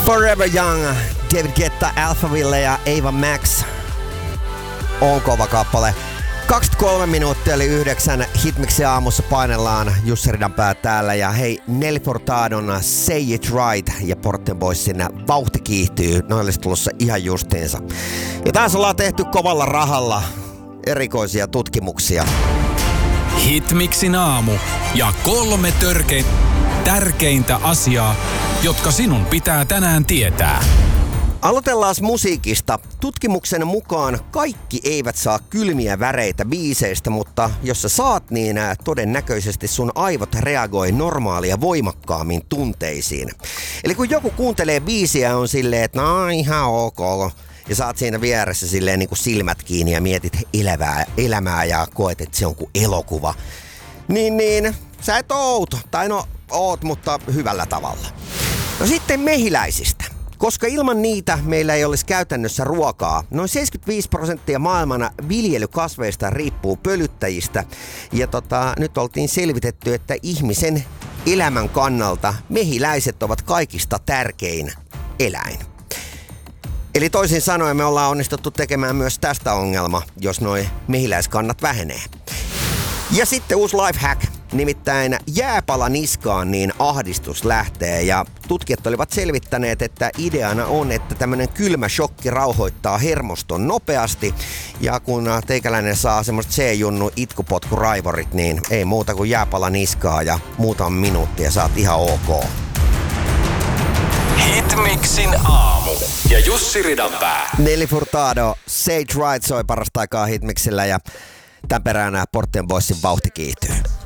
Forever Young, David Guetta, Alphaville ja Ava Max on kova kappale. 23 minuuttia eli 9 Hitmixin aamussa painellaan Jussi Ridanpää täällä ja hei, Nelly Furtadon Say It Right ja Porten Boysin Vauhti kiihtyy, ne olisi tulossa ihan justiinsa. Ja tässä ollaan tehty kovalla rahalla erikoisia tutkimuksia. Hitmixin aamu ja 3 tärkeintä asiaa, jotka sinun pitää tänään tietää. Aloitellaan musiikista. Tutkimuksen mukaan kaikki eivät saa kylmiä väreitä biiseistä, mutta jos sä saat, niin todennäköisesti sun aivot reagoi normaalia voimakkaammin tunteisiin. Eli kun joku kuuntelee biisiä on silleen, että no ihan ok, ja sä oot siinä vieressä silleen niin kuin silmät kiinni ja mietit elämää ja koet, että se on kuin elokuva, niin sä et oo outo. Tai no oot, mutta hyvällä tavalla. No sitten mehiläisistä. Koska ilman niitä meillä ei olisi käytännössä ruokaa. Noin 75% maailman viljelykasveista riippuu pölyttäjistä. Ja nyt oltiin selvitetty, että ihmisen elämän kannalta mehiläiset ovat kaikista tärkein eläin. Eli toisin sanoen me ollaan onnistuttu tekemään myös tästä ongelma, jos noi mehiläiskannat vähenee. Ja sitten uusi lifehack, nimittäin jääpala niskaan niin ahdistus lähtee ja tutkijat olivat selvittäneet, että ideana on, että tämmönen kylmä shokki rauhoittaa hermoston nopeasti ja kun teikäläinen saa semmoista C-junnu itkupotkuraivorit, niin ei muuta kuin jääpala niskaa ja muutama minuutti ja saat ihan ok. Hitmixin aamu ja Jussi Ridanpää. Nelly Furtado, Say It Right soi parasta aikaa Hitmixillä ja tämän perään Porten Boysin Vauhti kiihtyy.